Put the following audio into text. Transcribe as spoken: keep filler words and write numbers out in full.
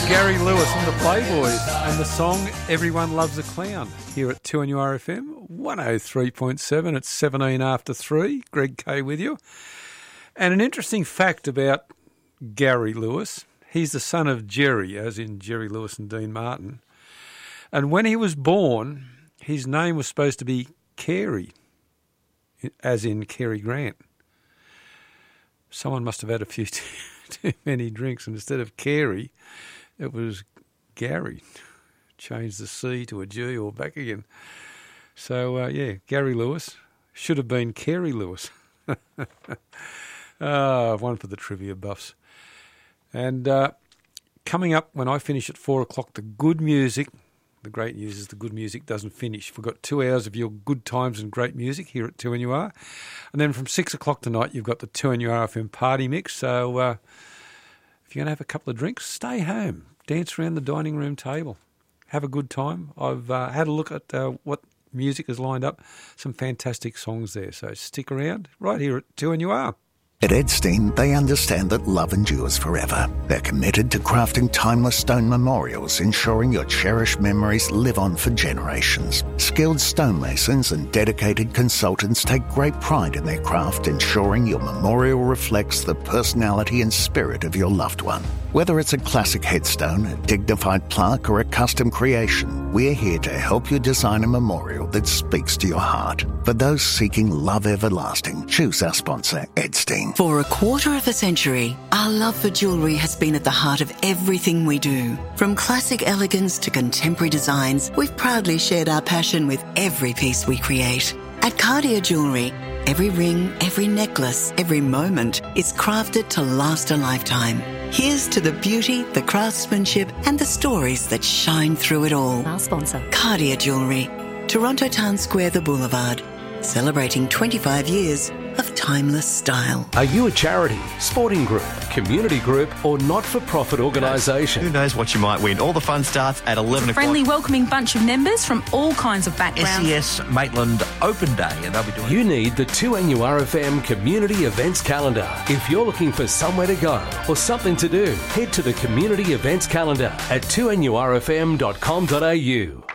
Gary Lewis and the Playboys and the song Everyone Loves a Clown here at two N U R F M one oh three point seven. It's seventeen after three. Greg Kay with you. And an interesting fact about Gary Lewis, he's the son of Jerry, as in Jerry Lewis and Dean Martin. And when he was born, his name was supposed to be Carey, as in Cary Grant. Someone must have had a few too, too many drinks, and instead of Carey, it was Gary. Changed the C to a G or back again. So, uh, yeah, Gary Lewis. Should have been Carey Lewis. Ah, one for the trivia buffs. And uh, coming up when I finish at four o'clock, the good music. The great news is the good music doesn't finish. We've got two hours of your good times and great music here at two N U R. And then from six o'clock tonight, you've got the two N U R F M party mix. So uh, if you're going to have a couple of drinks, stay home. Dance around the dining room table. Have a good time. I've uh, had a look at uh, what music is lined up. Some fantastic songs there. So stick around right here at two N U R. At Edstein, they understand that love endures forever. They're committed to crafting timeless stone memorials, ensuring your cherished memories live on for generations. Skilled stonemasons and dedicated consultants take great pride in their craft, ensuring your memorial reflects the personality and spirit of your loved one. Whether it's a classic headstone, a dignified plaque, or a custom creation, we're here to help you design a memorial that speaks to your heart. For those seeking love everlasting, choose our sponsor, Edstein. For a quarter of a century, our love for jewellery has been at the heart of everything we do. From classic elegance to contemporary designs, we've proudly shared our passion with every piece we create. At Cartier Jewellery, every ring, every necklace, every moment is crafted to last a lifetime. Here's to the beauty, the craftsmanship, and the stories that shine through it all. Our sponsor. Cartier Jewellery, Toronto Town Square, the Boulevard, celebrating twenty-five years of timeless style. Are you a charity, sporting group, community group, or not-for-profit organisation? Who knows what you might win? All the fun starts at eleven o'clock. Friendly, welcoming bunch of members from all kinds of backgrounds. S E S Maitland Open Day, and they'll be doing. You need the two N U R F M Community Events Calendar. If you're looking for somewhere to go or something to do, head to the Community Events Calendar at two N U R F M dot com dot A U.